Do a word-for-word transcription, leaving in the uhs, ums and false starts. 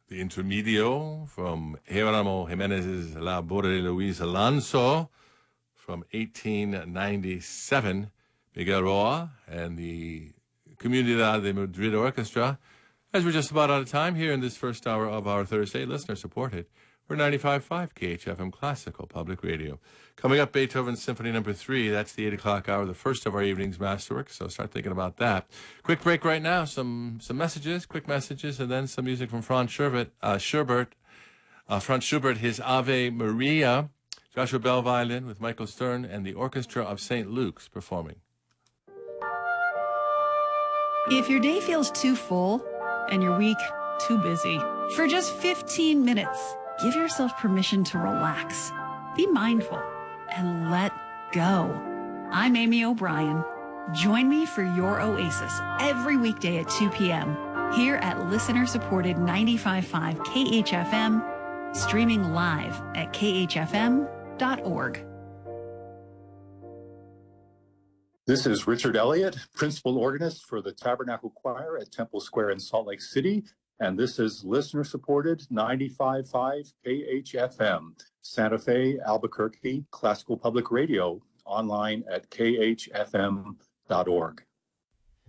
the Intermedio from Jerónimo Jiménez's La Boda de Luis Alonso from eighteen ninety-seven. Miguel Roa and the Comunidad de Madrid Orchestra. As we're just about out of time here in this first hour of our Thursday, listener-supported, we're ninety-five point five K H F M Classical Public Radio. Coming up, Beethoven Symphony Number three. That's the eight o'clock hour, the first of our evening's masterwork, so start thinking about that. Quick break right now, some some messages, quick messages, and then some music from Franz Schubert, uh, Schubert, uh, Franz Schubert, his Ave Maria, Joshua Bell violin with Michael Stern, and the Orchestra of Saint Luke's performing. If your day feels too full and your week too busy, for just fifteen minutes, give yourself permission to relax, be mindful, and let go. I'm Amy O'Brien. Join me for your oasis every weekday at two p.m. here at listener-supported ninety-five point five K H F M, streaming live at K H F M dot org. This is Richard Elliott, principal organist for the Tabernacle Choir at Temple Square in Salt Lake City, and this is listener-supported ninety-five point five K H F M, Santa Fe, Albuquerque, Classical Public Radio, online at K H F M dot org.